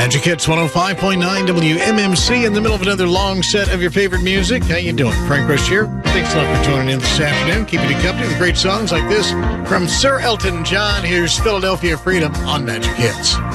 Magic Hits 105.9 WMMC in the middle of another long set of your favorite music. How you doing? Frank Rush here. Thanks a lot for joining in this afternoon. Keeping you company with great songs like this from Sir Elton John. Here's Philadelphia Freedom on Magic Hits.